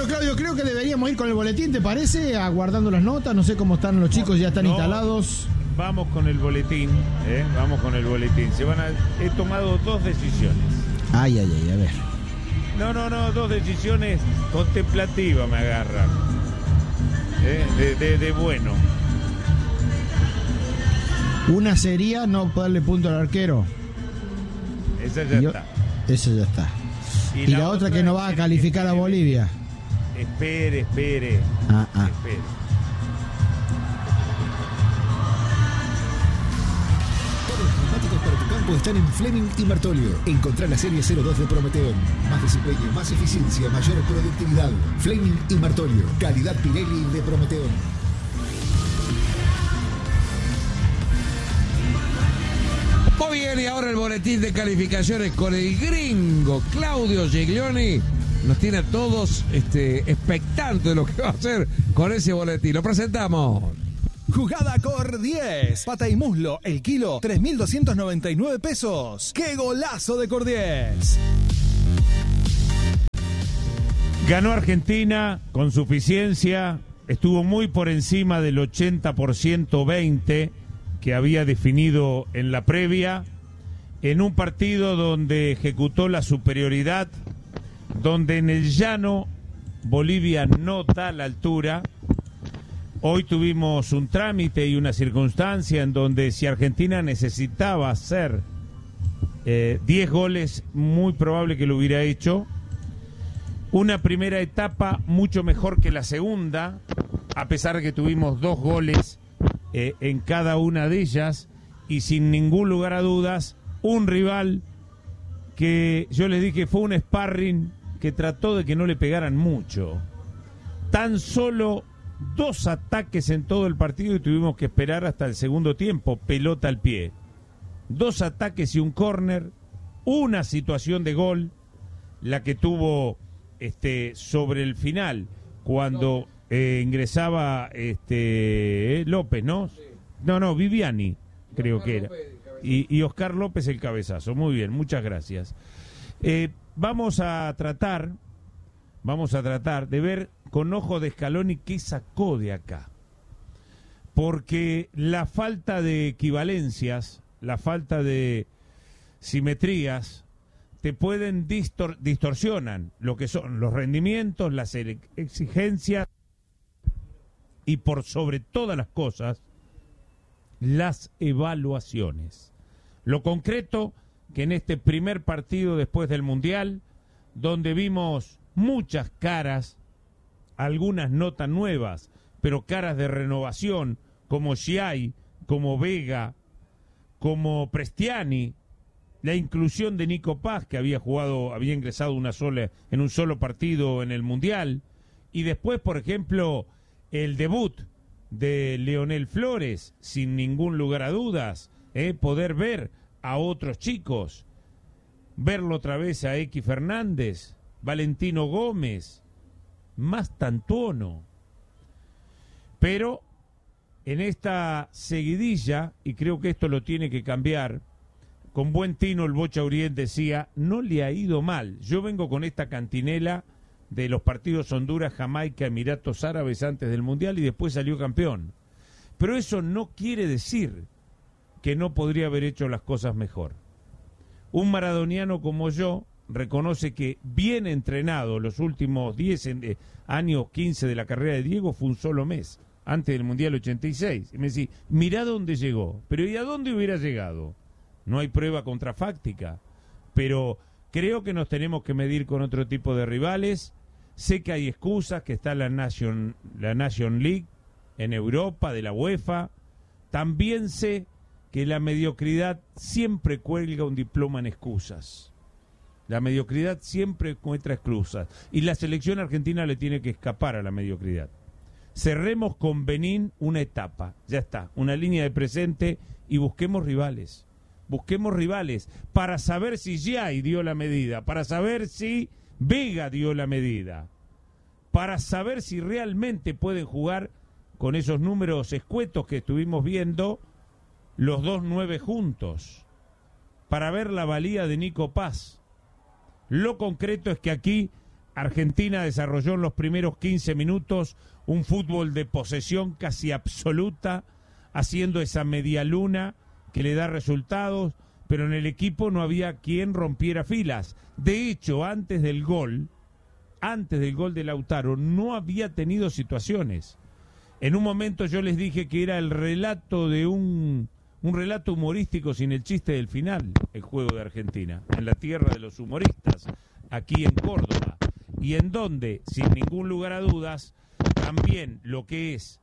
Claudio, creo que deberíamos ir con el boletín, ¿te parece? Aguardando las notas, no sé cómo están los chicos, ya están instalados. Vamos con el boletín, vamos con el boletín. He tomado dos decisiones. Ay, a ver. No, dos decisiones contemplativas me agarran. De bueno. Una sería no darle punto al arquero. Esa ya está. Esa ya está. Y la otra que no va a calificar a Bolivia. Espere. Espere. Todos los neumáticos para tu campo están en Fleming y Martolio. Encontrá la serie 02 de Prometeon. Más desempeño, más eficiencia, mayor productividad. Fleming y Martolio. Calidad Pirelli de Prometeon. Muy bien, y ahora el boletín de calificaciones con el gringo Claudio Giglioni. Nos tiene a todos expectantes de lo que va a hacer con ese boletín. Lo presentamos. Jugada Cor 10. Pata y muslo, el kilo, 3.299 pesos. ¡Qué golazo de Cor 10! Ganó Argentina con suficiencia. Estuvo muy por encima del 80% 20% que había definido en la previa, en un partido donde ejecutó la superioridad, donde en el llano Bolivia no está a la altura. Hoy tuvimos un trámite y una circunstancia en donde si Argentina necesitaba hacer 10 goles, muy probable que lo hubiera hecho. Una primera etapa mucho mejor que la segunda, a pesar de que tuvimos 2 goles en cada una de ellas, y sin ningún lugar a dudas un rival que yo les dije fue un sparring que trató de que no le pegaran mucho. Tan solo 2 ataques en todo el partido y tuvimos que esperar hasta el segundo tiempo, pelota al pie. 2 ataques y un córner, una situación de gol, la que tuvo sobre el final cuando ingresaba López, ¿no? No, Viviani, creo Oscar que era. Y Oscar López el cabezazo. Muy bien, muchas gracias. Vamos a tratar de ver con ojo de Scaloni qué sacó de acá. Porque la falta de equivalencias, la falta de simetrías, te pueden distorsionan lo que son los rendimientos, las exigencias, y por sobre todas las cosas, las evaluaciones. Lo concreto, que en este primer partido después del Mundial, donde vimos muchas caras, algunas no tan nuevas, pero caras de renovación, como Schiai, como Vega, como Prestiani, la inclusión de Nico Paz, que había ingresado en un solo partido en el Mundial, y después, por ejemplo, el debut de Leonel Flores, sin ningún lugar a dudas, poder ver a otros chicos, verlo otra vez a X Fernández, Valentino Gómez, Mastantuono. Pero en esta seguidilla, y creo que esto lo tiene que cambiar, con buen tino el Bocha Urien decía, no le ha ido mal. Yo vengo con esta cantinela de los partidos Honduras, Jamaica, Emiratos Árabes antes del Mundial y después salió campeón. Pero eso no quiere decir que no podría haber hecho las cosas mejor. Un maradoniano como yo reconoce que bien entrenado los últimos 10 años, 15 de la carrera de Diego fue un solo mes, antes del Mundial 86. Y me decís, mirá dónde llegó. Pero ¿y a dónde hubiera llegado? No hay prueba contrafáctica. Pero creo que nos tenemos que medir con otro tipo de rivales. Sé que hay excusas, que está la Nation League en Europa, de la UEFA. También sé que la mediocridad siempre cuelga un diploma en excusas. La mediocridad siempre encuentra excusas. Y la selección argentina le tiene que escapar a la mediocridad. Cerremos con Benín una etapa. Ya está, una línea de presente y busquemos rivales. Busquemos rivales para saber si Schiai dio la medida, para saber si Vega dio la medida, para saber si realmente pueden jugar con esos números escuetos que estuvimos viendo los 2 9 juntos, para ver la valía de Nico Paz. Lo concreto es que aquí Argentina desarrolló en los primeros 15 minutos un fútbol de posesión casi absoluta, haciendo esa media luna que le da resultados, pero en el equipo no había quien rompiera filas. De hecho, antes del gol de Lautaro, no había tenido situaciones. En un momento yo les dije que era el relato de un relato humorístico sin el chiste del final, el juego de Argentina, en la tierra de los humoristas, aquí en Córdoba, y en donde, sin ningún lugar a dudas, también lo que es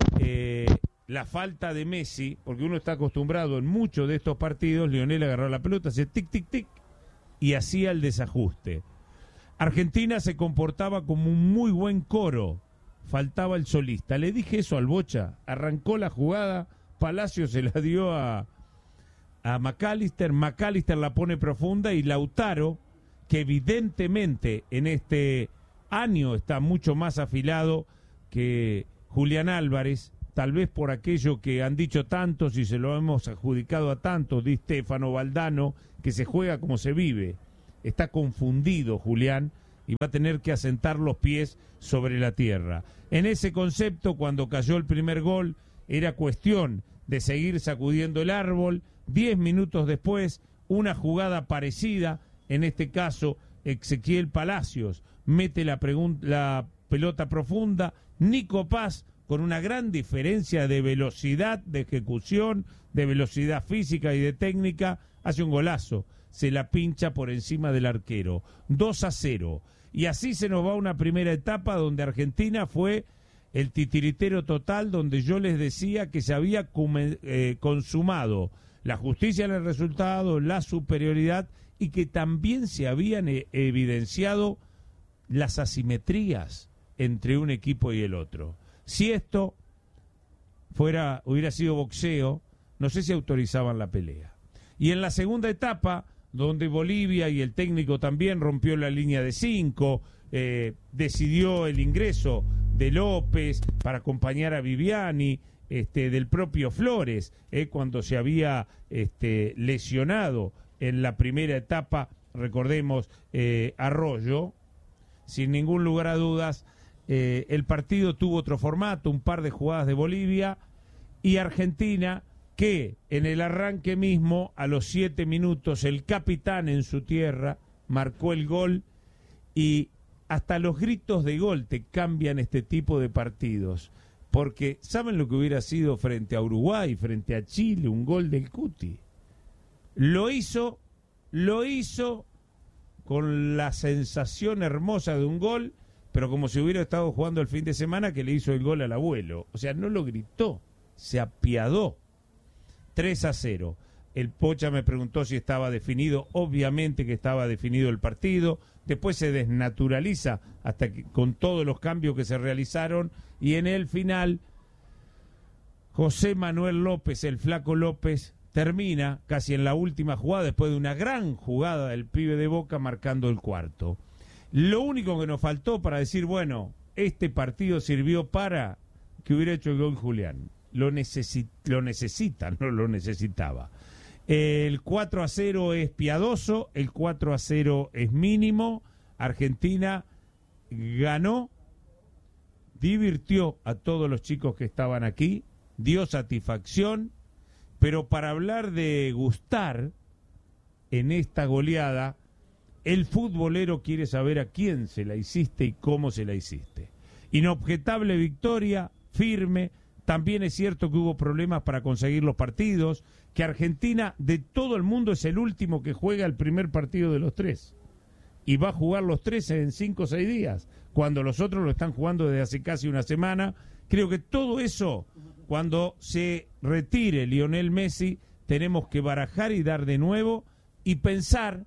la falta de Messi, porque uno está acostumbrado en muchos de estos partidos, Lionel agarró la pelota, hacía tic, tic, tic, y hacía el desajuste. Argentina se comportaba como un muy buen coro, faltaba el solista. Le dije eso al Bocha, arrancó la jugada, Palacio se la dio a McAllister, McAllister la pone profunda y Lautaro, que evidentemente en este año está mucho más afilado que Julián Álvarez, tal vez por aquello que han dicho tantos y se lo hemos adjudicado a tantos, Di Stéfano, Valdano, que se juega como se vive. Está confundido Julián y va a tener que asentar los pies sobre la tierra. En ese concepto, cuando cayó el primer gol, era cuestión de seguir sacudiendo el árbol. 10 minutos después, una jugada parecida, en este caso Ezequiel Palacios mete la pelota profunda, Nico Paz con una gran diferencia de velocidad, de ejecución, de velocidad física y de técnica, hace un golazo, se la pincha por encima del arquero, 2-0, y así se nos va una primera etapa donde Argentina fue el titiritero total, donde yo les decía que se había consumado la justicia en el resultado, la superioridad, y que también se habían evidenciado las asimetrías entre un equipo y el otro. Si esto hubiera sido boxeo, no sé si autorizaban la pelea. Y en la segunda etapa, donde Bolivia y el técnico también rompió la línea de 5, decidió el ingreso de López para acompañar a Viviani, del propio Flores, cuando se había lesionado en la primera etapa, recordemos, Arroyo, sin ningún lugar a dudas, el partido tuvo otro formato, un par de jugadas de Bolivia, y Argentina, que en el arranque mismo, a los 7 minutos, el capitán en su tierra marcó el gol, y hasta los gritos de gol te cambian este tipo de partidos, porque ¿saben lo que hubiera sido frente a Uruguay, frente a Chile, un gol del Cuti? Lo hizo con la sensación hermosa de un gol, pero como si hubiera estado jugando el fin de semana que le hizo el gol al abuelo. O sea, no lo gritó, se apiadó. 3-0. El Pocha me preguntó si estaba definido, obviamente que estaba definido el partido, después se desnaturaliza hasta que, con todos los cambios que se realizaron, y en el final José Manuel López, el Flaco López, termina casi en la última jugada, después de una gran jugada del pibe de Boca, marcando el cuarto. Lo único que nos faltó para decir, este partido sirvió para que hubiera hecho el gol Julián. Lo necesita, no lo necesitaba. El 4-0 es piadoso, el 4-0 es mínimo. Argentina ganó, divirtió a todos los chicos que estaban aquí, dio satisfacción, pero para hablar de gustar en esta goleada, el futbolero quiere saber a quién se la hiciste y cómo se la hiciste. Inobjetable victoria, firme. También es cierto que hubo problemas para conseguir los partidos, que Argentina de todo el mundo es el último que juega el primer partido de los 3. Y va a jugar los 3 en 5 o 6 días, cuando los otros lo están jugando desde hace casi una semana. Creo que todo eso, cuando se retire Lionel Messi, tenemos que barajar y dar de nuevo y pensar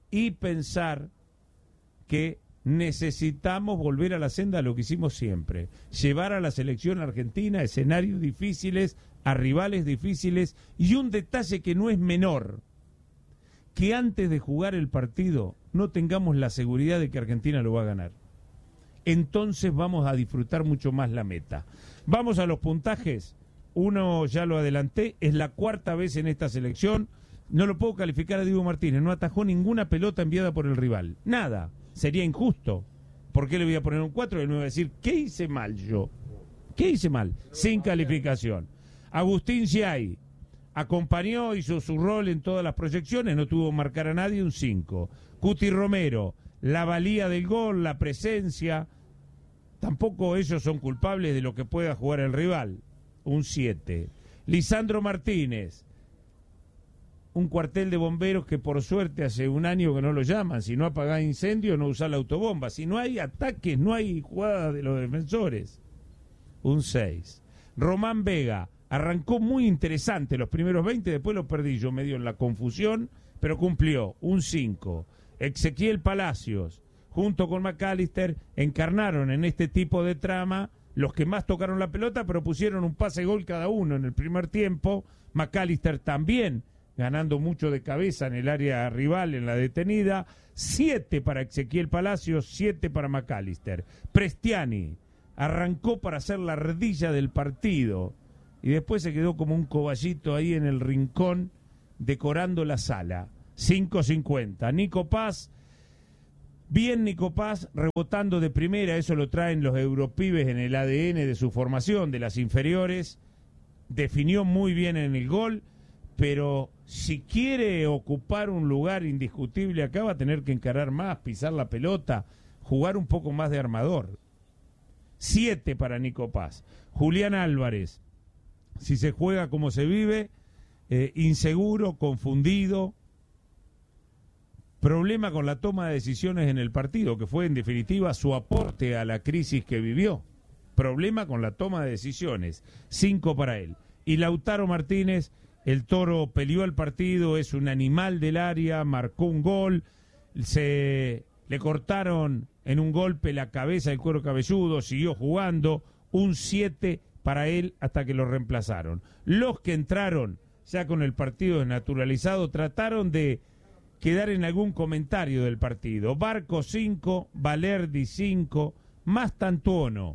que necesitamos volver a la senda de lo que hicimos siempre, llevar a la selección argentina a escenarios difíciles, a rivales difíciles, y un detalle que no es menor, que antes de jugar el partido no tengamos la seguridad de que Argentina lo va a ganar. Entonces vamos a disfrutar mucho más la meta. Vamos a los puntajes. Uno ya lo adelanté, es la 4ª vez en esta selección. No lo puedo calificar a Diego Martínez, no atajó ninguna pelota enviada por el rival, nada. Sería injusto, ¿Por qué le voy a poner un 4? Él me va a decir, ¿qué hice mal yo? ¿Qué hice mal? Sin calificación. Agustín Giai acompañó, hizo su rol en todas las proyecciones, no tuvo que marcar a nadie, un 5. Cuti Romero, la valía del gol, la presencia, tampoco ellos son culpables de lo que pueda jugar el rival, un 7. Lisandro Martínez, un cuartel de bomberos que por suerte hace un año que no lo llaman. Si no apagás incendio, no usás la autobomba. Si no hay ataques, no hay jugadas de los defensores. Un 6. Román Vega arrancó muy interesante los primeros 20, después lo perdí yo medio en la confusión, pero cumplió. Un 5. Ezequiel Palacios, junto con McAllister, encarnaron en este tipo de trama los que más tocaron la pelota, pero pusieron un pase gol cada uno en el primer tiempo. McAllister también ganando mucho de cabeza en el área rival, en la detenida. 7 para Ezequiel Palacios, 7 para McAllister. Prestiani arrancó para hacer la ardilla del partido y después se quedó como un coballito ahí en el rincón decorando la sala. 5.50. Nico Paz, bien Nico Paz, rebotando de primera, eso lo traen los europibes en el ADN de su formación, de las inferiores. Definió muy bien en el gol, pero si quiere ocupar un lugar indiscutible acá va a tener que encarar más, pisar la pelota, jugar un poco más de armador. 7 para Nico Paz. Julián Álvarez, si se juega como se vive, inseguro, confundido, problema con la toma de decisiones en el partido, que fue en definitiva su aporte a la crisis que vivió. Problema con la toma de decisiones. 5 para él. Y Lautaro Martínez, el Toro peleó el partido, es un animal del área, marcó un gol, le cortaron en un golpe la cabeza, el cuero cabelludo, siguió jugando, un 7 para él hasta que lo reemplazaron. Los que entraron ya con el partido desnaturalizado trataron de quedar en algún comentario del partido. Barco 5, Valerdi 5, Mastantuono.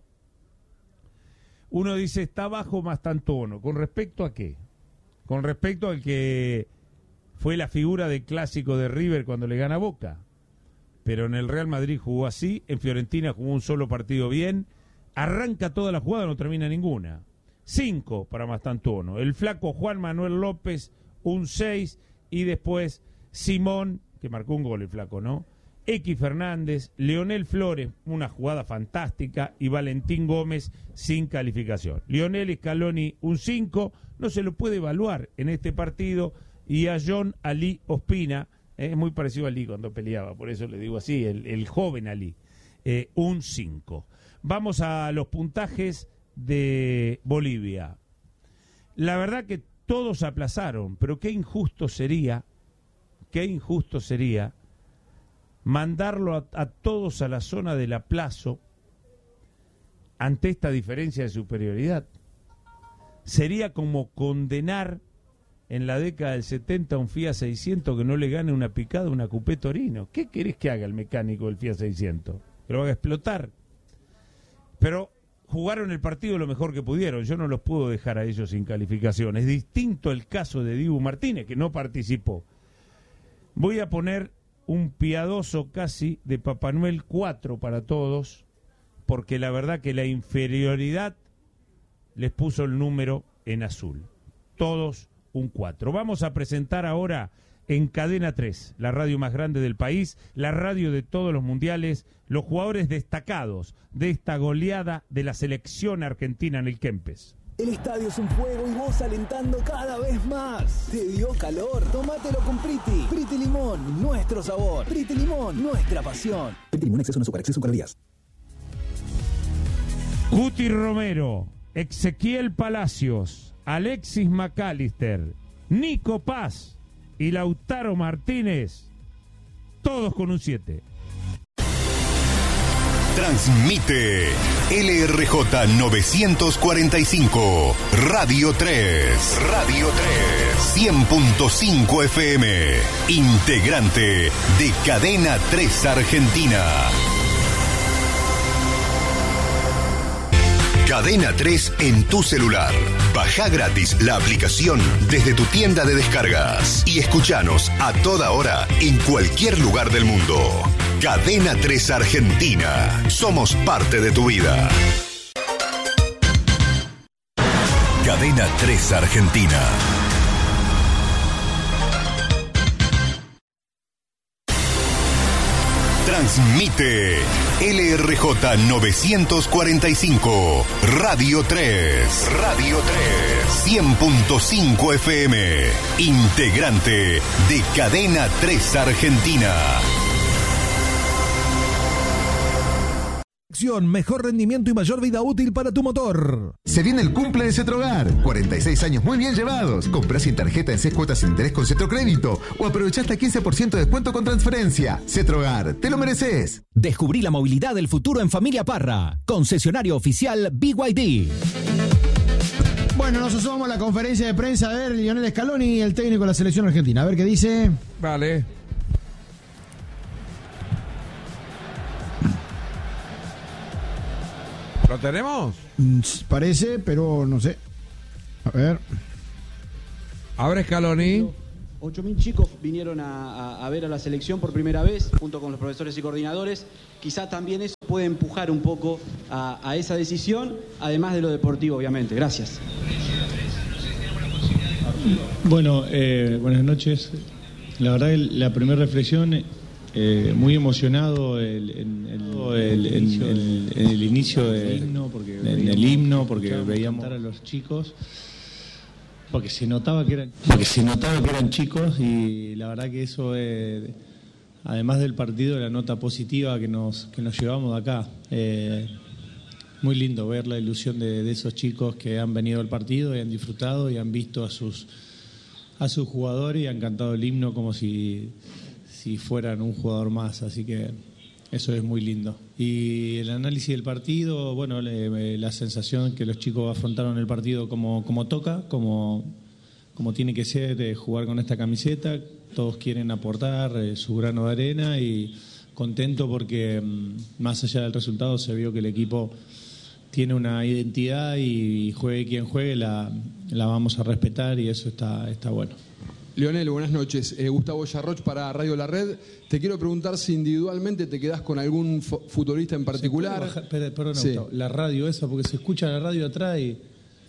Uno dice, está bajo Mastantuono. ¿Con respecto a qué? Con respecto al que fue la figura del clásico de River cuando le gana a Boca. Pero en el Real Madrid jugó así, en Fiorentina jugó un solo partido bien, arranca toda la jugada, no termina ninguna. 5 para Mastantuono. El flaco Juan Manuel López, un 6, y después Simón, que marcó un gol el flaco, ¿no? X Fernández, Leonel Flores, una jugada fantástica, y Valentín Gómez sin calificación. Lionel Scaloni, un 5, no se lo puede evaluar en este partido, y a John Ali Ospina, es muy parecido a Ali cuando peleaba, por eso le digo así, el joven Ali, un 5. Vamos a los puntajes de Bolivia. La verdad que todos aplazaron, pero qué injusto sería mandarlo a todos a la zona del aplazo ante esta diferencia de superioridad. Sería como condenar en la década del 70 a un Fiat 600 que no le gane una picada, una Coupé Torino. ¿Qué querés que haga el mecánico del Fiat 600? Que lo haga explotar. Pero jugaron el partido lo mejor que pudieron. Yo no los puedo dejar a ellos sin calificación. Es distinto el caso de Dibu Martínez, que no participó. Voy a poner un piadoso casi de Papá Noel 4 para todos, porque la verdad que la inferioridad les puso el número en azul. Todos un 4. Vamos a presentar ahora en Cadena 3, la radio más grande del país, la radio de todos los mundiales, los jugadores destacados de esta goleada de la selección argentina en el Kempes. El estadio es un fuego y vos alentando cada vez más. ¿Te dio calor? Tómatelo con Priti. Priti Limón, nuestro sabor. Priti Limón, nuestra pasión. Priti Limón, exceso no azúcar, exceso calorías. Cuti Romero, Ezequiel Palacios, Alexis McAllister, Nico Paz y Lautaro Martínez, todos con un 7. Transmite LRJ 945, Radio 3, Radio 3, 100.5 FM, integrante de Cadena 3 Argentina. Cadena 3 en tu celular. Baja gratis la aplicación desde tu tienda de descargas y escuchanos a toda hora en cualquier lugar del mundo. Cadena 3 Argentina. Somos parte de tu vida. Cadena 3 Argentina. Transmite LRJ 945, Radio 3, Radio 3, 100.5 FM, integrante de Cadena 3 Argentina. Mejor rendimiento y mayor vida útil para tu motor. Se viene el cumple de Cetrogar. 46 años muy bien llevados. Comprá sin tarjeta en 6 cuotas sin interés con Cetrocrédito o aprovechá hasta 15% de descuento con transferencia. Cetrogar, te lo mereces. Descubrí la movilidad del futuro en Familia Parra. Concesionario oficial BYD. Bueno, nos asomamos a la conferencia de prensa. A ver, Lionel Scaloni, el técnico de la selección argentina. A ver qué dice. Vale. ¿Lo tenemos? Parece, pero no sé. A ver. Ahora Scaloni. 8.000 chicos vinieron a ver a la selección por primera vez, junto con los profesores y coordinadores. Quizá también eso puede empujar un poco a esa decisión, además de lo deportivo, obviamente. Gracias. Bueno, buenas noches. La verdad, la primera reflexión, muy emocionado en el inicio del himno, porque veíamos a los chicos, porque se notaba que eran chicos, y la verdad que eso, además del partido, la nota positiva que nos llevamos de acá. Muy lindo ver la ilusión de esos chicos que han venido al partido y han disfrutado y han visto a sus jugadores y han cantado el himno como si fueran un jugador más, así que eso es muy lindo. Y el análisis del partido, bueno, la sensación que los chicos afrontaron el partido como toca, como tiene que ser, jugar con esta camiseta. Todos quieren aportar su grano de arena, y contento porque más allá del resultado se vio que el equipo tiene una identidad, y juegue quien juegue la vamos a respetar, y eso está bueno. Lionel, buenas noches. Gustavo Yarroch para Radio La Red. Te quiero preguntar si individualmente te quedás con algún futbolista en particular. Perdón, sí. Gustavo, la radio esa, porque se escucha la radio atrás y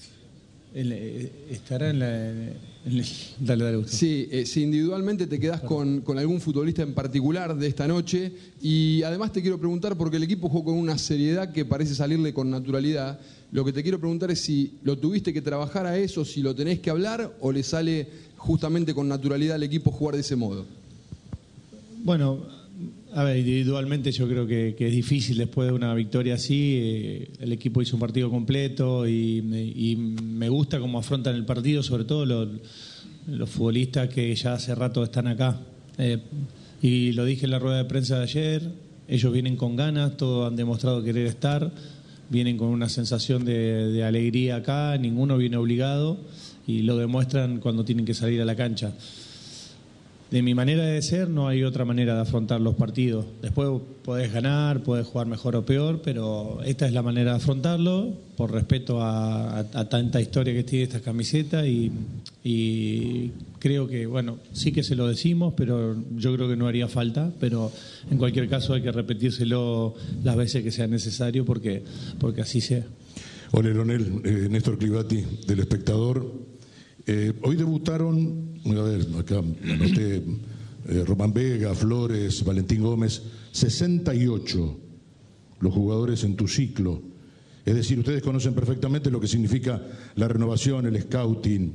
estará en la... Dale, Gustavo. Sí, si individualmente te quedás con algún futbolista en particular de esta noche. Y además te quiero preguntar, porque el equipo jugó con una seriedad que parece salirle con naturalidad. Lo que te quiero preguntar es si lo tuviste que trabajar a eso, si lo tenés que hablar, o le sale justamente con naturalidad al equipo jugar de ese modo. Bueno, a ver, individualmente yo creo que es difícil después de una victoria así. El equipo hizo un partido completo y me gusta cómo afrontan el partido, sobre todo los futbolistas que ya hace rato están acá. Y lo dije en la rueda de prensa de ayer, ellos vienen con ganas, todos han demostrado querer estar, vienen con una sensación de alegría acá, ninguno viene obligado, y lo demuestran cuando tienen que salir a la cancha. De mi manera de ser, no hay otra manera de afrontar los partidos. Después podés ganar, podés jugar mejor o peor, pero esta es la manera de afrontarlo, por respeto a tanta historia que tiene esta camiseta, y creo que, bueno, sí que se lo decimos, pero yo creo que no haría falta, pero en cualquier caso hay que repetírselo las veces que sea necesario, porque así sea. Hola, Leonel, Néstor Clivati, del Espectador. Hoy debutaron, a ver, acá anoté, Román Vega, Flores, Valentín Gómez, 68 los jugadores en tu ciclo. Es decir, ustedes conocen perfectamente lo que significa la renovación, el scouting,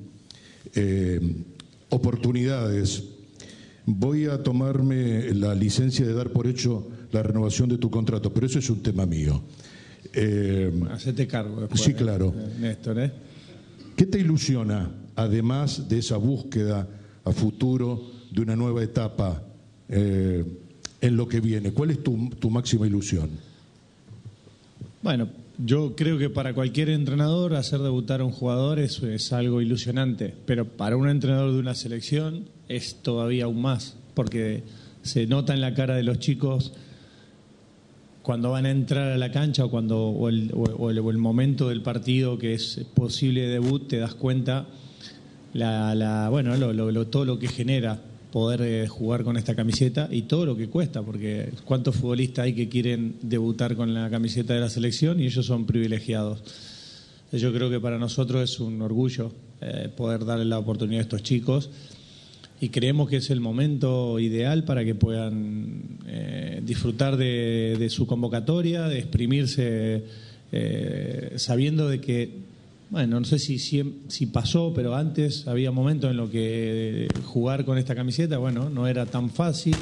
oportunidades. Voy a tomarme la licencia de dar por hecho la renovación de tu contrato, pero eso es un tema mío. Hacete cargo después. Sí, claro. Néstor, ¿Qué te ilusiona, además de esa búsqueda a futuro de una nueva etapa en lo que viene? ¿Cuál es tu máxima ilusión? Bueno, yo creo que para cualquier entrenador hacer debutar a un jugador es algo ilusionante, pero para un entrenador de una selección es todavía aún más, porque se nota en la cara de los chicos cuando van a entrar a la cancha o el momento del partido que es posible debut, te das cuenta todo lo que genera poder jugar con esta camiseta y todo lo que cuesta, porque cuántos futbolistas hay que quieren debutar con la camiseta de la selección y ellos son privilegiados. Yo creo que para nosotros es un orgullo poder darle la oportunidad a estos chicos y creemos que es el momento ideal para que puedan disfrutar de su convocatoria, de exprimirse, sabiendo de que, bueno, no sé si pasó, pero antes había momentos en los que jugar con esta camiseta, bueno, no era tan fácil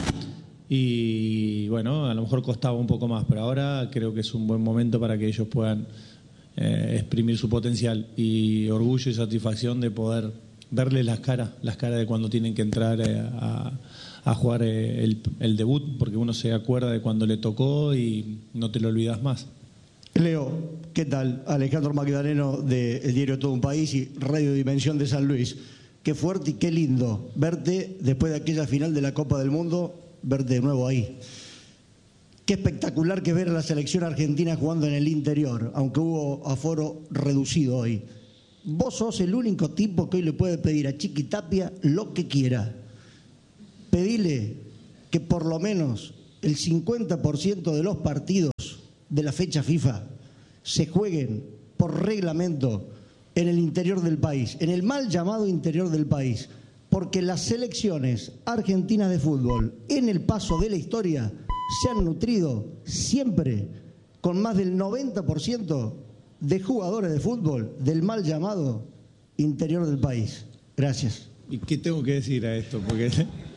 y, bueno, a lo mejor costaba un poco más, pero ahora creo que es un buen momento para que ellos puedan exprimir su potencial y orgullo y satisfacción de poder verles las caras de cuando tienen que entrar a jugar el debut, porque uno se acuerda de cuando le tocó y no te lo olvidas más. Leo, ¿qué tal? Alejandro Magdaleno del diario Todo un País y Radio Dimensión de San Luis. Qué fuerte y qué lindo verte después de aquella final de la Copa del Mundo, verte de nuevo ahí. Qué espectacular que ver a la selección argentina jugando en el interior, aunque hubo aforo reducido hoy. Vos sos el único tipo que hoy le puede pedir a Chiqui Tapia lo que quiera. Pedile que por lo menos el 50% de los partidos de la fecha FIFA se jueguen por reglamento en el interior del país, en el mal llamado interior del país, porque las selecciones argentinas de fútbol en el paso de la historia se han nutrido siempre con más del 90% de jugadores de fútbol del mal llamado interior del país. Gracias. ¿Y qué tengo que decir a esto? Porque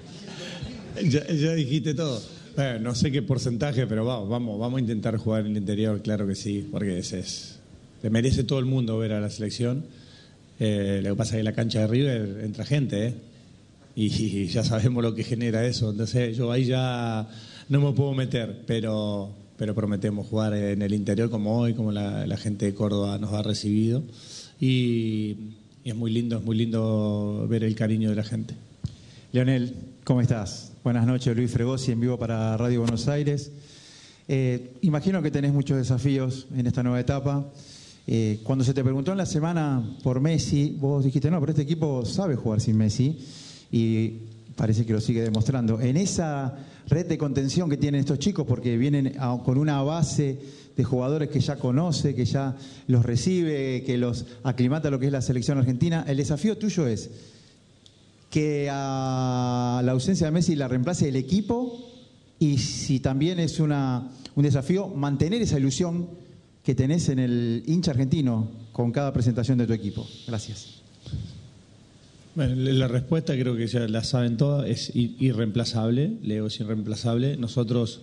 ya dijiste todo. Bueno, no sé qué porcentaje, pero vamos a intentar jugar en el interior, claro que sí, porque le merece todo el mundo ver a la selección. Lo que pasa es que en la cancha de River entra gente, y ya sabemos lo que genera eso. Entonces yo ahí ya no me puedo meter, pero prometemos jugar en el interior como hoy, como la gente de Córdoba nos ha recibido. Y es muy lindo ver el cariño de la gente. Leonel, ¿cómo estás? Buenas noches, Luis Fregosi en vivo para Radio Buenos Aires. Imagino que tenés muchos desafíos en esta nueva etapa. Cuando se te preguntó en la semana por Messi, vos dijiste, no, pero este equipo sabe jugar sin Messi y parece que lo sigue demostrando. En esa red de contención que tienen estos chicos, porque vienen con una base de jugadores que ya conoce, que ya los recibe, que los aclimata a lo que es la selección argentina, el desafío tuyo es que a la ausencia de Messi la reemplace el equipo y si también es un desafío mantener esa ilusión que tenés en el hincha argentino con cada presentación de tu equipo. Gracias. Bueno, la respuesta creo que ya la saben todas, es irreemplazable. Leo es irreemplazable. Nosotros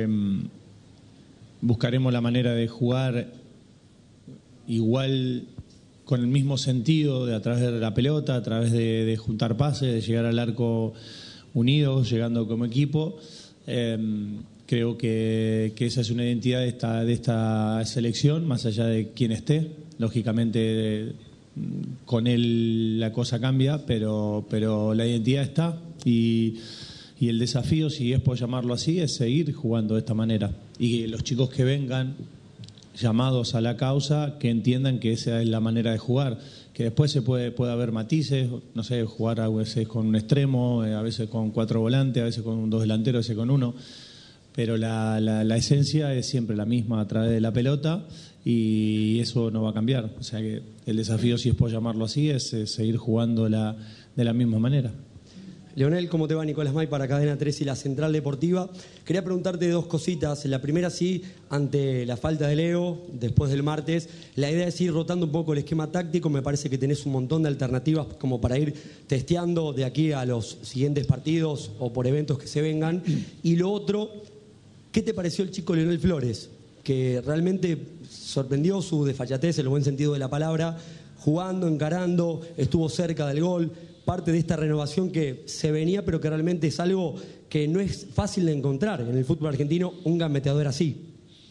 buscaremos la manera de jugar igual, con el mismo sentido, a través de la pelota, a través de juntar pases, de llegar al arco unidos, llegando como equipo. Creo que esa es una identidad de esta selección, más allá de quién esté. Lógicamente con él la cosa cambia, pero la identidad está y el desafío, si es por llamarlo así, es seguir jugando de esta manera. Y los chicos que vengan llamados a la causa, que entiendan que esa es la manera de jugar, que después puede haber matices, no sé, jugar a veces con un extremo, a veces con 4 volantes, a veces con 2 delanteros, a veces con 1, pero la esencia es siempre la misma a través de la pelota y eso no va a cambiar. O sea que el desafío, si es por llamarlo así, es seguir jugando de la misma manera. Leonel, ¿cómo te va? Nicolás May para Cadena 3 y la Central Deportiva. Quería preguntarte 2 cositas. La primera, sí, ante la falta de Leo, después del martes, la idea es ir rotando un poco el esquema táctico. Me parece que tenés un montón de alternativas como para ir testeando de aquí a los siguientes partidos o por eventos que se vengan. Y lo otro, ¿qué te pareció el chico Leonel Flores? Que realmente sorprendió su desfachatez, en el buen sentido de la palabra, jugando, encarando, estuvo cerca del gol. Parte de esta renovación que se venía, pero que realmente es algo que no es fácil de encontrar en el fútbol argentino, un gambeteador así.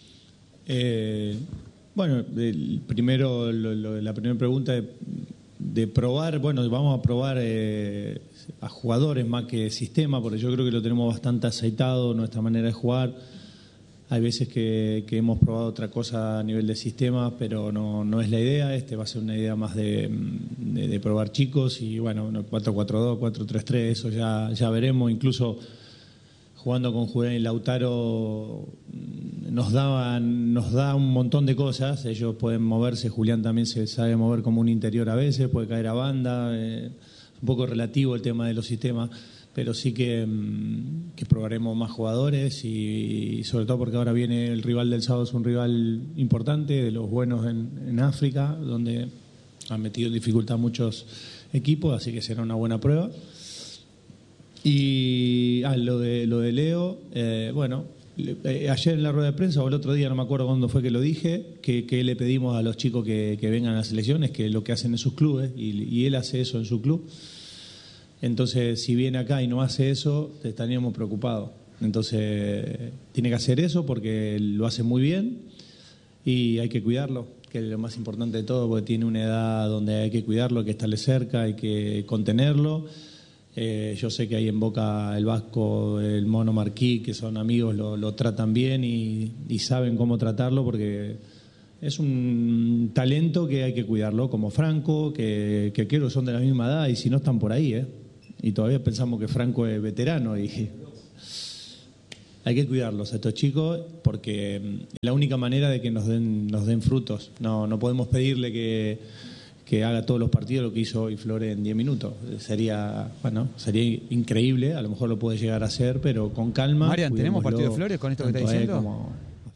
Bueno, la primera pregunta de probar, bueno, vamos a probar a jugadores más que sistema, porque yo creo que lo tenemos bastante aceitado, nuestra manera de jugar. Hay veces que hemos probado otra cosa a nivel de sistema, pero no es la idea. Va a ser una idea más de probar chicos y bueno, 4-4-2, 4-3-3, eso ya veremos. Incluso jugando con Julián y Lautaro nos da un montón de cosas. Ellos pueden moverse, Julián también se sabe mover como un interior a veces, puede caer a banda, un poco relativo el tema de los sistemas, pero sí que probaremos más jugadores y sobre todo porque ahora viene el rival del sábado, es un rival importante, de los buenos en África, donde han metido en dificultad muchos equipos, así que será una buena prueba. Y lo de Leo, ayer en la rueda de prensa o el otro día, no me acuerdo cuándo fue que lo dije, que le pedimos a los chicos que vengan a las selecciones, que lo que hacen en sus clubes, y él hace eso en su club. Entonces, si viene acá y no hace eso, estaríamos preocupados. Entonces, tiene que hacer eso porque lo hace muy bien y hay que cuidarlo, que es lo más importante de todo, porque tiene una edad donde hay que cuidarlo, hay que estarle cerca, hay que contenerlo. Yo sé que ahí en Boca el Vasco, el Mono Marquí, que son amigos, lo tratan bien y saben cómo tratarlo porque es un talento que hay que cuidarlo, como Franco, que creo que son de la misma edad y si no están por ahí, y todavía pensamos que Franco es veterano y hay que cuidarlos a estos chicos porque es la única manera de que nos den frutos. No podemos pedirle que haga todos los partidos lo que hizo hoy Flores en 10 minutos. Sería increíble, a lo mejor lo puede llegar a hacer, pero con calma. Marian, ¿tenemos partido de Flores con esto que está diciendo?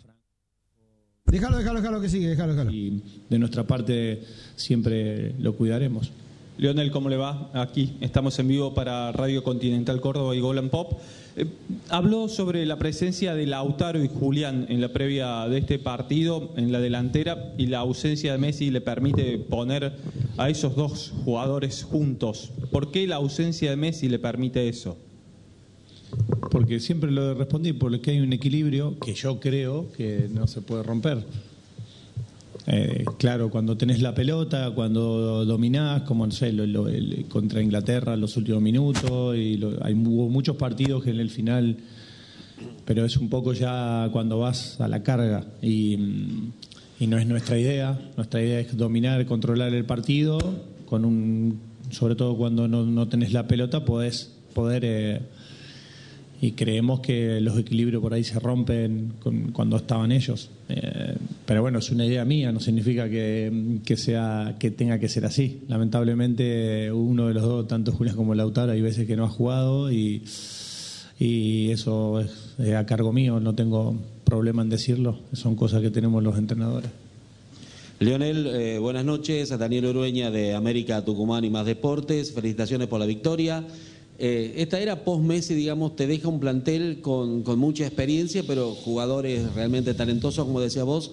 Déjalo que sigue, déjalo. Y de nuestra parte siempre lo cuidaremos. Leonel, ¿cómo le va? Aquí estamos en vivo para Radio Continental Córdoba y Golden Pop. Habló sobre la presencia de Lautaro y Julián en la previa de este partido en la delantera y la ausencia de Messi le permite poner a esos dos jugadores juntos. ¿Por qué la ausencia de Messi le permite eso? Porque siempre lo respondí, porque hay un equilibrio que yo creo que no se puede romper. Claro, cuando tenés la pelota, cuando dominás, como no sé, contra Inglaterra en los últimos minutos, hubo muchos partidos que en el final, pero es un poco ya cuando vas a la carga y no es nuestra idea. Nuestra idea es dominar, controlar el partido, sobre todo cuando no tenés la pelota, poder y creemos que los equilibrios por ahí se rompen cuando estaban ellos. Pero bueno, es una idea mía, no significa que tenga que ser así. Lamentablemente uno de los dos, tanto Julián como Lautaro, hay veces que no ha jugado y eso es a cargo mío, no tengo problema en decirlo, son cosas que tenemos los entrenadores. Leonel, buenas noches, a Daniel Urueña de América Tucumán y Más Deportes, felicitaciones por la victoria. Esta era post-Messi, digamos, te deja un plantel con mucha experiencia, pero jugadores realmente talentosos, como decías vos.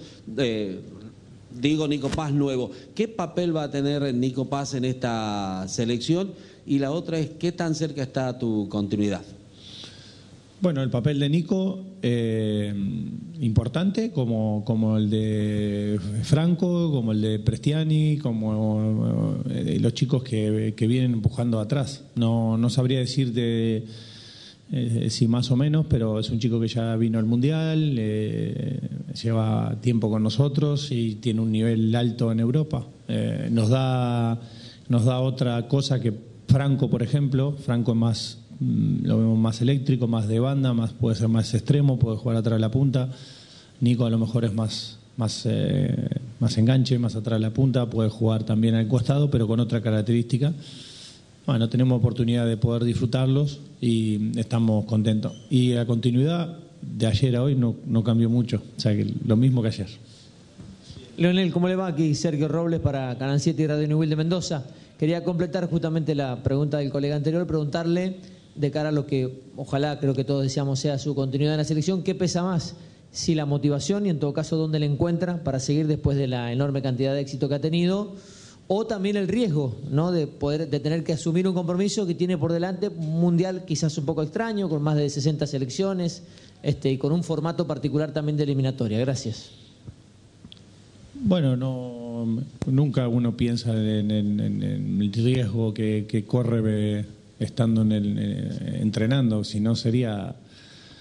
Nico Paz nuevo. ¿Qué papel va a tener Nico Paz en esta selección? Y la otra es, ¿qué tan cerca está tu continuidad? Bueno, el papel de Nico, importante, como el de Franco, como el de Prestiani, como los chicos que vienen empujando atrás. No sabría decirte si más o menos, pero es un chico que ya vino al Mundial, lleva tiempo con nosotros y tiene un nivel alto en Europa. Nos da otra cosa que Franco, por ejemplo. Franco es más... lo vemos más eléctrico, más de banda, puede ser más extremo, puede jugar atrás de la punta. Nico a lo mejor es más enganche, más atrás de la punta, puede jugar también al costado, pero con otra característica. Bueno, tenemos oportunidad de poder disfrutarlos y estamos contentos. Y la continuidad de ayer a hoy no cambió mucho, o sea que lo mismo que ayer. Leonel, ¿cómo le va? Aquí Sergio Robles para Canal 7 y Radio Newell de Mendoza. Quería completar justamente la pregunta del colega anterior, preguntarle de cara a lo que ojalá, creo que todos deseamos, sea su continuidad en la selección, ¿qué pesa más? Si la motivación y en todo caso dónde la encuentra para seguir después de la enorme cantidad de éxito que ha tenido, o también el riesgo, ¿no?, de tener que asumir un compromiso que tiene por delante un mundial quizás un poco extraño, con más de 60 selecciones y con un formato particular también de eliminatoria. Gracias. Bueno, nunca uno piensa en el riesgo que corre estando entrenando, si no sería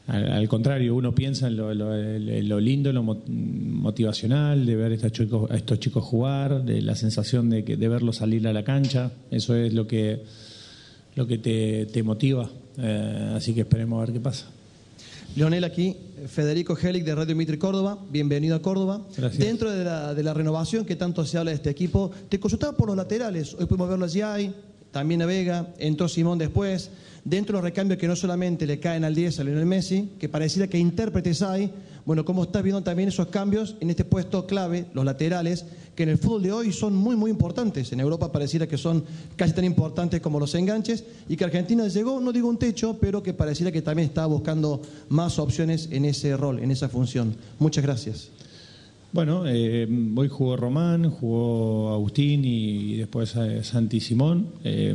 Al contrario, uno piensa en lo lindo, en lo motivacional, de ver a estos chicos jugar, de la sensación de verlos salir a la cancha. Eso es lo que te motiva. Así que esperemos a ver qué pasa. Leonel, aquí, Federico Helig de Radio Mitri Córdoba, bienvenido a Córdoba. Gracias. Dentro de la renovación que tanto se habla de este equipo, te consultaba por los laterales, hoy pudimos verlo allí, también a Vega, entró Simón después, dentro de los recambios que no solamente le caen al 10 a Lionel Messi, que pareciera que intérpretes hay, bueno, ¿cómo estás viendo también esos cambios en este puesto clave, los laterales, que en el fútbol de hoy son muy, muy importantes? En Europa pareciera que son casi tan importantes como los enganches, y que Argentina llegó, no digo un techo, pero que pareciera que también está buscando más opciones en ese rol, en esa función. Muchas gracias. Bueno, hoy jugó Román, jugó Agustín y después Santi Simón.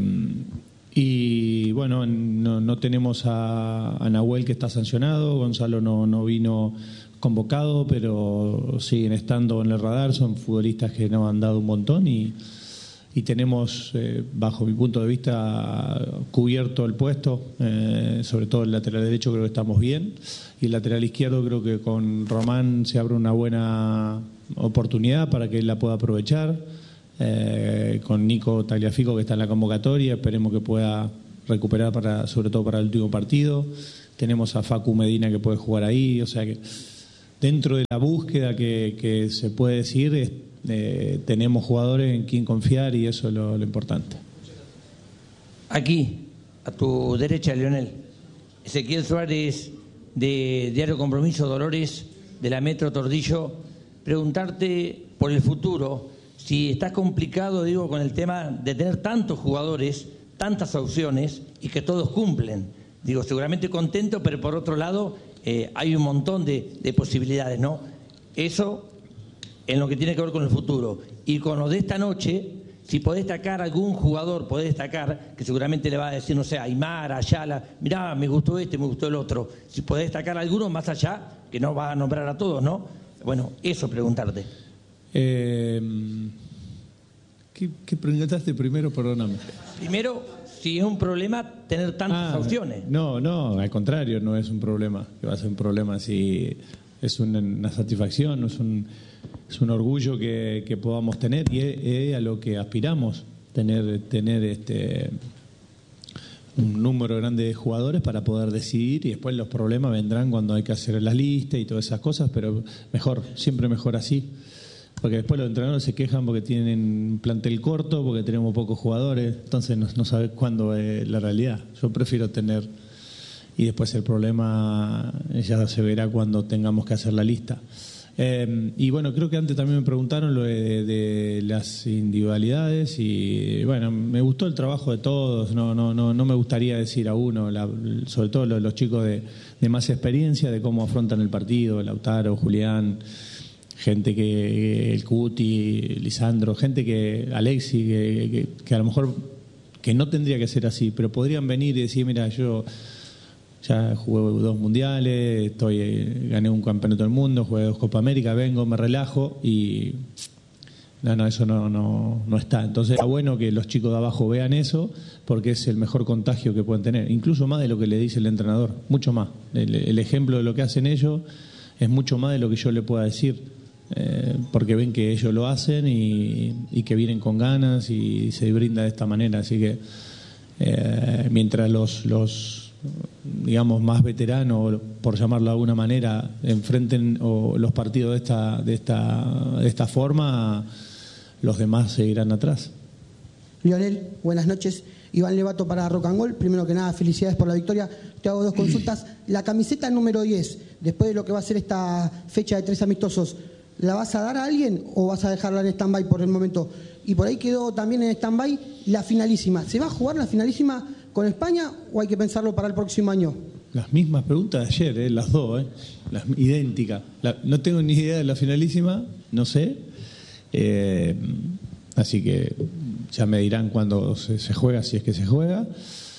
Y bueno, no tenemos a Nahuel, que está sancionado, Gonzalo no vino convocado, pero siguen estando en el radar, son futbolistas que nos han dado un montón y tenemos, bajo mi punto de vista, cubierto el puesto, sobre todo el lateral derecho creo que estamos bien, y el lateral izquierdo creo que con Román se abre una buena oportunidad para que él la pueda aprovechar. Con Nico Tagliafico, que está en la convocatoria, esperemos que pueda recuperar sobre todo para el último partido. Tenemos a Facu Medina, que puede jugar ahí, o sea que dentro de la búsqueda que se puede decir, tenemos jugadores en quien confiar y eso es lo importante. Aquí, a tu derecha, Leonel, Ezequiel Suárez, de Diario Compromiso Dolores, de la Metro Tordillo, preguntarte por el futuro. Si estás complicado, digo, con el tema de tener tantos jugadores, tantas opciones y que todos cumplen. Digo, seguramente contento, pero por otro lado hay un montón de posibilidades, ¿no? Eso en lo que tiene que ver con el futuro. Y con lo de esta noche, si podés destacar algún jugador, podés destacar, que seguramente le va a decir, no sé, Aymar, Ayala, mirá, me gustó este, me gustó el otro. Si podés destacar alguno más allá, que no vas a nombrar a todos, ¿no? Bueno, eso preguntarte. ¿Qué preguntaste primero? Perdóname. Primero, si es un problema tener tantas opciones. No, al contrario, no es un problema. Que va a ser un problema si es una satisfacción, es un orgullo que podamos tener y es a lo que aspiramos, tener un número grande de jugadores para poder decidir, y después los problemas vendrán cuando hay que hacer las listas y todas esas cosas, pero mejor, siempre mejor así. Porque después los entrenadores se quejan porque tienen un plantel corto, porque tenemos pocos jugadores, entonces no sabes cuándo es la realidad. Yo prefiero tener, y después el problema ya se verá cuando tengamos que hacer la lista. Y bueno, creo que antes también me preguntaron lo de las individualidades y bueno, me gustó el trabajo de todos, no me gustaría decir a uno, sobre todo los chicos de más experiencia, de cómo afrontan el partido, Lautaro, Julián, gente que el Cuti, Lisandro, gente que Alexi, que a lo mejor que no tendría que ser así, pero podrían venir y decir, mira, yo ya jugué 2 mundiales, gané un campeonato del mundo, jugué 2 Copa América, vengo, me relajo y eso no está. Entonces está bueno que los chicos de abajo vean eso, porque es el mejor contagio que pueden tener, incluso más de lo que le dice el entrenador, mucho más. El ejemplo de lo que hacen ellos es mucho más de lo que yo le pueda decir. Porque ven que ellos lo hacen y que vienen con ganas y se brinda de esta manera, así que mientras los digamos más veteranos, por llamarlo de alguna manera, enfrenten los partidos de esta forma, los demás seguirán atrás. Lionel, buenas noches. Iván Levato para Rock and Roll. Primero que nada, felicidades por la victoria. Te hago 2 consultas. La camiseta número 10, después de lo que va a ser esta fecha de 3 amistosos, ¿la vas a dar a alguien o vas a dejarla en stand-by por el momento? Y por ahí quedó también en stand-by la finalísima. ¿Se va a jugar la finalísima con España o hay que pensarlo para el próximo año? Las mismas preguntas de ayer, las dos, las idénticas. No tengo ni idea de la finalísima, no sé. Así que ya me dirán cuándo se juega, si es que se juega.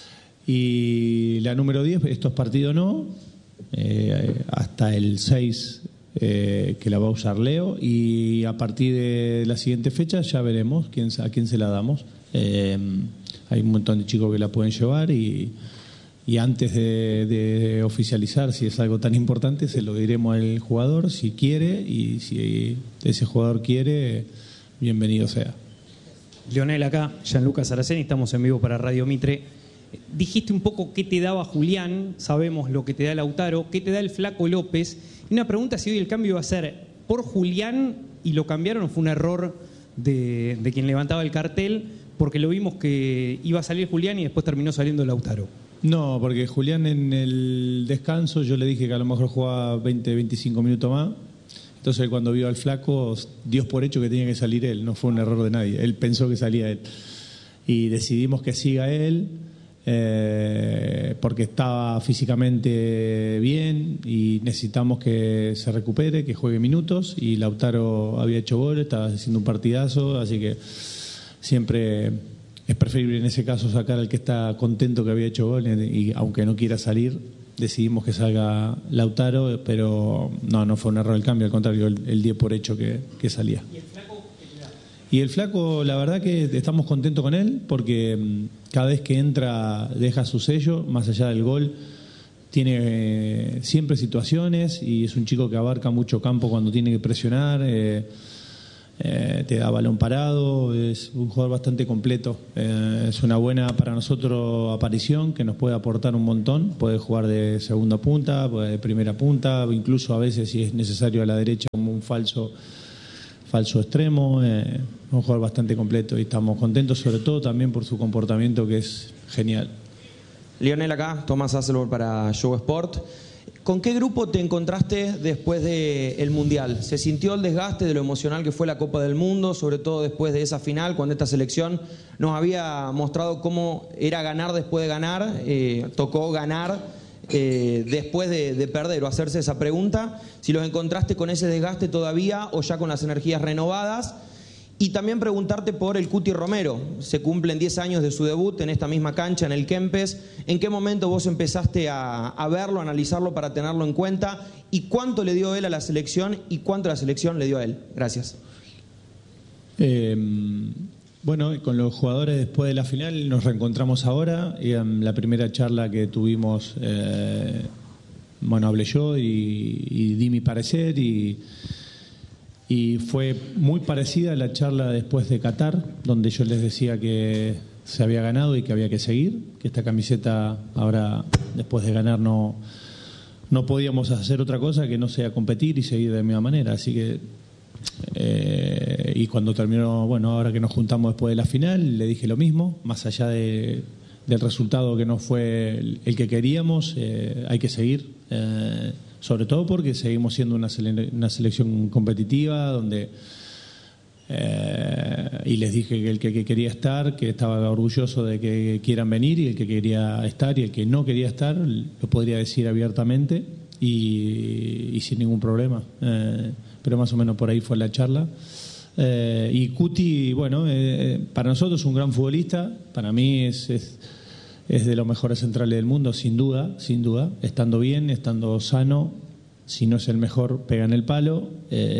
Y la número 10, estos partidos no. Hasta el 6... que la va a usar Leo, y a partir de la siguiente fecha ya veremos a quién se la damos. Hay un montón de chicos que la pueden llevar y antes de oficializar si es algo tan importante, se lo diremos al jugador si quiere, y si ese jugador quiere, bienvenido sea. Lionel, acá, Gianluca Saraceni, estamos en vivo para Radio Mitre. Dijiste un poco qué te daba Julián, sabemos lo que te da Lautaro, qué te da el Flaco López. Y una pregunta, si hoy el cambio iba a ser por Julián y lo cambiaron, o fue un error de quien levantaba el cartel, porque lo vimos que iba a salir Julián y después terminó saliendo Lautaro. No, porque Julián en el descanso yo le dije que a lo mejor jugaba 20, 25 minutos más. Entonces cuando vio al Flaco, Dios por hecho que tenía que salir él, no fue un error de nadie. Él pensó que salía él. Y decidimos que siga él, porque estaba físicamente bien y necesitamos que se recupere, que juegue minutos. Y Lautaro había hecho gol, estaba haciendo un partidazo, así que siempre es preferible en ese caso sacar al que está contento que había hecho gol, y aunque no quiera salir, decidimos que salga Lautaro, pero no fue un error el cambio, al contrario, él dio por hecho que salía. ¿Y el Flaco qué te da? Y el Flaco, la verdad que estamos contentos con él, porque cada vez que entra deja su sello, más allá del gol, tiene siempre situaciones, y es un chico que abarca mucho campo cuando tiene que presionar, te da balón parado, es un jugador bastante completo, es una buena para nosotros aparición, que nos puede aportar un montón, puede jugar de segunda punta, puede de primera punta, incluso a veces si es necesario a la derecha como un falso extremo, un jugador bastante completo, y estamos contentos sobre todo también por su comportamiento, que es genial. Lionel, acá, Tomás Hasselborg para Show Sport. ¿Con qué grupo te encontraste después del Mundial? ¿Se sintió el desgaste de lo emocional que fue la Copa del Mundo, sobre todo después de esa final, cuando esta selección nos había mostrado cómo era ganar después de ganar? Tocó ganar después de perder, o hacerse esa pregunta, si los encontraste con ese desgaste todavía o ya con las energías renovadas. Y también preguntarte por el Cuti Romero. Se cumplen 10 años de su debut en esta misma cancha, en el Kempes. ¿En qué momento vos empezaste a verlo, a analizarlo para tenerlo en cuenta? ¿Y cuánto le dio él a la selección y cuánto la selección le dio a él? Gracias. Bueno, con los jugadores después de la final nos reencontramos ahora. Y en la primera charla que tuvimos, hablé yo y di mi parecer, y fue muy parecida a la charla después de Qatar, donde yo les decía que se había ganado y que había que seguir, que esta camiseta ahora, después de ganar, no podíamos hacer otra cosa que no sea competir y seguir de la misma manera. Así que, y cuando terminó, ahora que nos juntamos después de la final, le dije lo mismo, más allá del resultado que no fue el que queríamos, hay que seguir. Sobre todo porque seguimos siendo una selección competitiva, donde y les dije que el que quería estar, que estaba orgulloso de que quieran venir, y el que quería estar y el que no quería estar lo podría decir abiertamente y sin ningún problema, pero más o menos por ahí fue la charla. Y Cuti, para nosotros es un gran futbolista, para mí es de los mejores centrales del mundo, sin duda, estando bien, estando sano. Si no es el mejor, pega en el palo.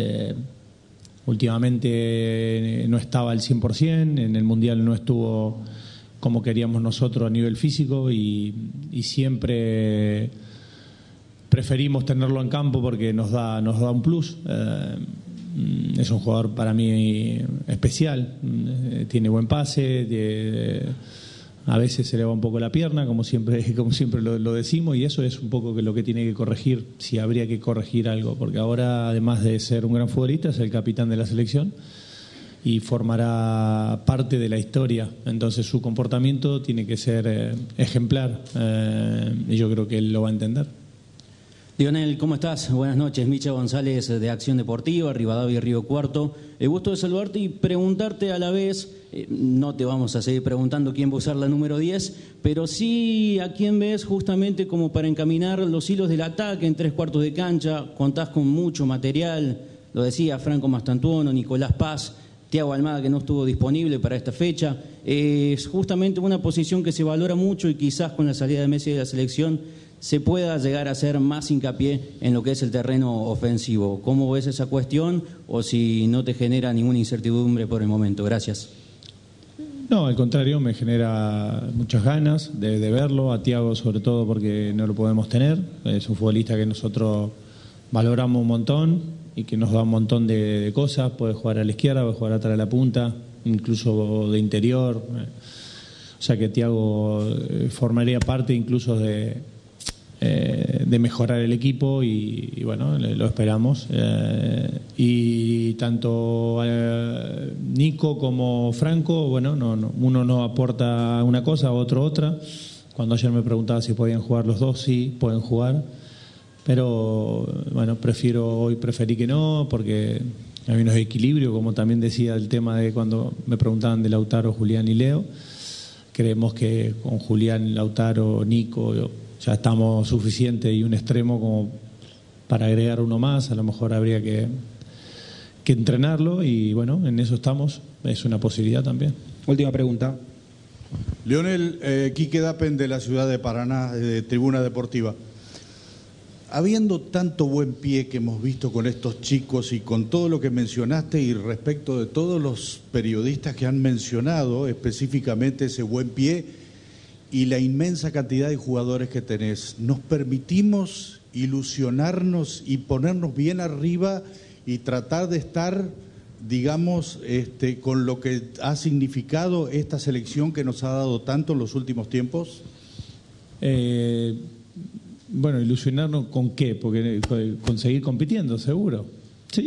Últimamente no estaba al 100%, en el Mundial no estuvo como queríamos nosotros a nivel físico, y siempre preferimos tenerlo en campo porque nos da un plus. Es un jugador para mí especial, tiene buen pase, a veces se le va un poco la pierna, como siempre lo decimos, y eso es un poco lo que tiene que corregir, si habría que corregir algo, porque ahora, además de ser un gran futbolista, es el capitán de la selección y formará parte de la historia. Entonces su comportamiento tiene que ser ejemplar, y yo creo que él lo va a entender. Lionel, ¿cómo estás? Buenas noches, Micha González de Acción Deportiva, Rivadavia, Río Cuarto. Gusto de saludarte y preguntarte a la vez, no te vamos a seguir preguntando quién va a usar la número 10, pero sí a quién ves justamente como para encaminar los hilos del ataque en 3/4 de cancha. Contás con mucho material, lo decía Franco Mastantuono, Nicolás Paz, Thiago Almada, que no estuvo disponible para esta fecha. Es justamente una posición que se valora mucho, y quizás con la salida de Messi de la selección se pueda llegar a hacer más hincapié en lo que es el terreno ofensivo. ¿Cómo ves esa cuestión, o si no te genera ninguna incertidumbre por el momento? Gracias. No, al contrario, me genera muchas ganas de verlo, a Thiago sobre todo porque no lo podemos tener, es un futbolista que nosotros valoramos un montón y que nos da un montón de cosas, puede jugar a la izquierda, puede jugar atrás de la punta, incluso de interior, o sea que Thiago formaría parte incluso de mejorar el equipo y bueno, lo esperamos. Y tanto Nico como Franco, bueno, uno no aporta una cosa, otro otra. Cuando ayer me preguntaba si podían jugar los dos, sí, pueden jugar. Pero bueno, preferí que no, porque hay menos equilibrio, como también decía el tema de cuando me preguntaban de Lautaro, Julián y Leo. Creemos que con Julián, Lautaro, Nico ya estamos suficientes y un extremo como para agregar uno más. A lo mejor habría que entrenarlo y bueno, en eso estamos. Es una posibilidad también. Última pregunta. Lionel, Quique Dapen de la ciudad de Paraná, de Tribuna Deportiva. Habiendo tanto buen pie que hemos visto con estos chicos y con todo lo que mencionaste y respecto de todos los periodistas que han mencionado específicamente ese buen pie y la inmensa cantidad de jugadores que tenés, ¿nos permitimos ilusionarnos y ponernos bien arriba y tratar de estar, digamos, con lo que ha significado esta selección que nos ha dado tanto en los últimos tiempos? Bueno, ilusionarnos con qué, porque con seguir compitiendo, seguro.